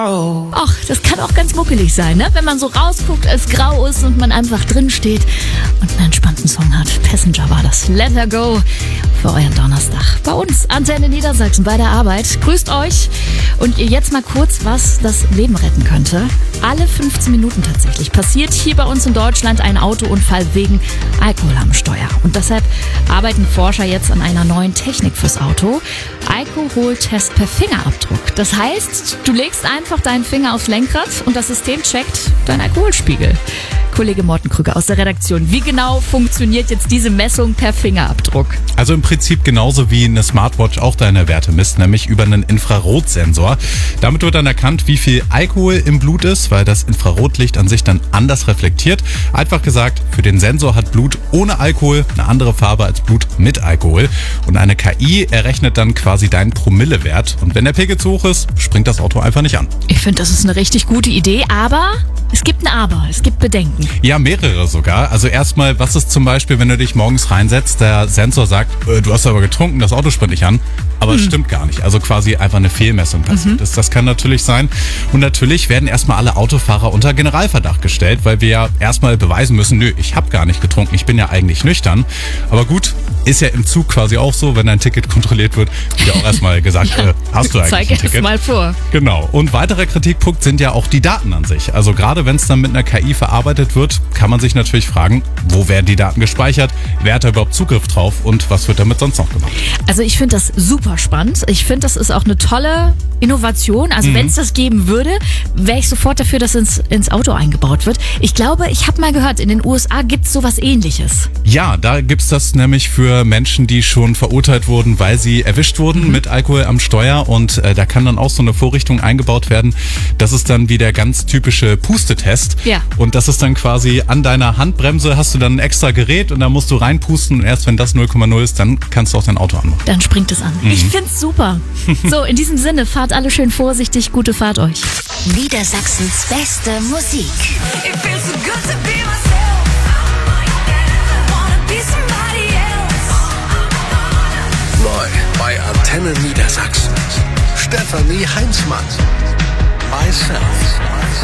Ach, das kann auch ganz muckelig sein, ne? Wenn man so rausguckt, es grau ist und man einfach drin steht und einen entspannten Song hat. Passenger war das. Let her go für euren Donnerstag. Bei uns, Antenne Niedersachsen, bei der Arbeit. Grüßt euch. Und ihr jetzt mal kurz, was das Leben retten könnte. Alle 15 Minuten tatsächlich passiert hier bei uns in Deutschland ein Autounfall wegen Alkohol am Steuer. Und deshalb arbeiten Forscher jetzt an einer neuen Technik fürs Auto. Alkoholtest per Fingerabdruck. Das heißt, du legst einfach deinen Finger aufs Lenkrad und das System checkt deinen Alkoholspiegel. Kollege Morten Krüger aus der Redaktion. Wie genau funktioniert jetzt diese Messung per Fingerabdruck? Also im Prinzip genauso wie eine Smartwatch auch deine Werte misst, nämlich über einen Infrarotsensor. Damit wird dann erkannt, wie viel Alkohol im Blut ist, weil das Infrarotlicht an sich dann anders reflektiert. Einfach gesagt, für den Sensor hat Blut ohne Alkohol eine andere Farbe als Blut mit Alkohol. Und eine KI errechnet dann quasi deinen Promillewert. Und wenn der Pegel zu hoch ist, springt das Auto einfach nicht an. Ich finde, das ist eine richtig gute Idee, aber es gibt ein Aber, es gibt Bedenken. Ja, mehrere sogar. Also erstmal, was ist zum Beispiel, wenn du dich morgens reinsetzt, der Sensor sagt, du hast aber getrunken, das Auto springt nicht an. Aber es stimmt gar nicht. Also quasi einfach eine Fehlmessung passiert ist. Das kann natürlich sein. Und natürlich werden erstmal alle Autofahrer unter Generalverdacht gestellt, weil wir ja erstmal beweisen müssen, nö, ich habe gar nicht getrunken, ich bin ja eigentlich nüchtern. Aber gut, ist ja im Zug quasi auch so, wenn dein Ticket kontrolliert wird, wird ja auch erstmal gesagt, hast du eigentlich ein Ticket? Zeig erst mal vor. Genau. Und weiterer Kritikpunkt sind ja auch die Daten an sich. Also gerade wenn es dann mit einer KI verarbeitet wird, kann man sich natürlich fragen, wo werden die Daten gespeichert, wer hat da überhaupt Zugriff drauf und was wird damit sonst noch gemacht? Also ich finde das super spannend. Ich finde, das ist auch eine tolle Innovation. Also wenn es das geben würde, wäre ich sofort dafür, dass es ins Auto eingebaut wird. Ich glaube, ich habe mal gehört, in den USA gibt es sowas Ähnliches. Ja, da gibt's das nämlich für Menschen, die schon verurteilt wurden, weil sie erwischt wurden mit Alkohol am Steuer. Und da kann dann auch so eine Vorrichtung eingebaut werden. Das ist dann wie der ganz typische Pustetest. Ja. Und das ist dann quasi an deiner Handbremse hast du dann ein extra Gerät und da musst du reinpusten. Und erst wenn das 0,0 ist, dann kannst du auch dein Auto anmachen. Dann springt es an. Ich find's super. So, in diesem Sinne, fahrt alle schön vorsichtig. Gute Fahrt euch. Niedersachsens beste Musik. It feels so good to be myself. Wanna be somebody else. Neu bei Antenne Niedersachsen. Stefanie Heinzmann. Myself.